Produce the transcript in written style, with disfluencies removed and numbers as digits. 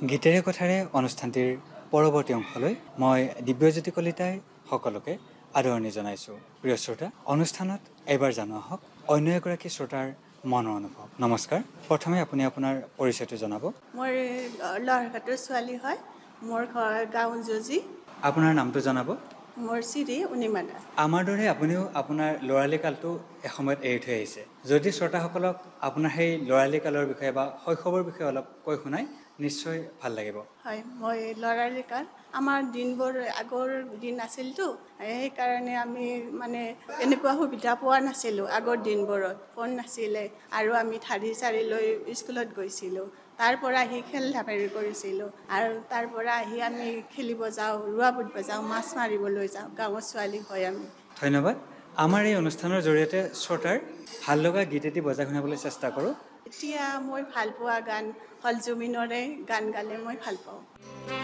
গীতেৰে কথাৰে অনুষ্ঠানটিৰ পৰৱৰ্তী অংশলৈ মই দিব্যজ্যোতি কলিতাই সকলোকে আদৰণি জনাইছোঁ। প্ৰিয় শ্ৰোতা, অনুষ্ঠানত এবাৰ জানো আহক অন্য এগৰাকী শ্ৰোতাৰ মনৰ অনুভৱ। নমস্কাৰ, প্ৰথমে আপুনি আপোনাৰ পৰিচয়টো জনাব। মই লৰঘাটৰ ছোৱালী হয়। মোৰ ঘৰ গাঁও জজি। আপোনাৰ নামটো জনাব। মোৰ শ্ৰী অনিমা দাস। আমাৰ দৰে আপুনিও আপোনাৰ ল'ৰালি কালটো এসময়ত এৰি থৈ আহিছে। যদি শ্ৰোতাসকলক আপোনাৰ সেই ল'ৰালি কালৰ বিষয়ে বা শৈশৱৰ বিষয়ে অলপ কৈ শুনাই নিশ্চয় ভাল লাগিব। হয়, মই ল'ৰালি কাল আমাৰ দিনবোৰ আগৰ দিন আছিলতো, সেইকাৰণে আমি এনেকুৱা সুবিধা পোৱা নাছিলোঁ। আগৰ দিনবোৰত ফোন নাছিলে আৰু আমি ঠাৰি চাৰি লৈ স্কুলত গৈছিলোঁ। তাৰ পৰা আহি খেল ধেমালি কৰিছিলোঁ আৰু তাৰ পৰা আহি আমি খেলিব যাওঁ, ৰোৱা পুতিব যাওঁ, মাছ মাৰিবলৈ যাওঁ। গাঁৱৰ ছোৱালী হয় আমি। ধন্যবাদ। আমাৰ এই অনুষ্ঠানৰ জৰিয়তে শ্ৰোতাৰ ভাল লগা গীত এটি বজাই শুনাবলৈ চেষ্টা কৰোঁ। এতিয়া মই ভাল পোৱা গান হ'ল জুবিনৰে গান গালে মই ভাল পাওঁ।